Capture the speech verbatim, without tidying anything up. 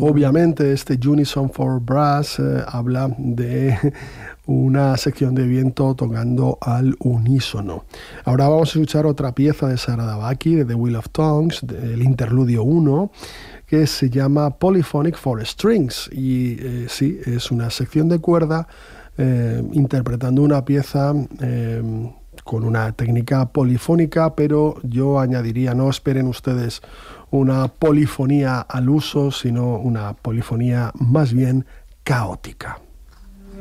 Obviamente este Unison for Brass eh, habla de una sección de viento tocando al unísono. Ahora vamos a escuchar otra pieza de Saradabaki, de The Wheel of Tongues, del interludio uno, que se llama Polyphonic for Strings, y eh, sí, es una sección de cuerda eh, interpretando una pieza eh, con una técnica polifónica, pero yo añadiría, no esperen ustedes una polifonía al uso, sino una polifonía más bien caótica.